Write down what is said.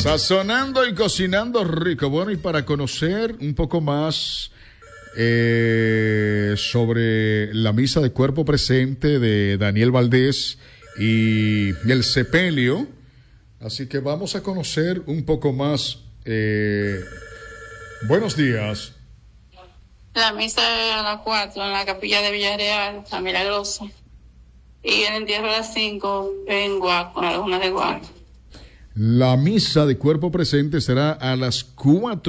Sazonando y cocinando rico. Bueno, y para conocer un poco más sobre la misa de cuerpo presente de Daniel Valdés y el sepelio, así que vamos a conocer un poco más. Buenos días. La misa es a las 4 en la capilla de Villarreal, la Milagrosa. Y el entierro a las 5 en Guaco, en la laguna de Guaco. La misa de cuerpo presente será a las 4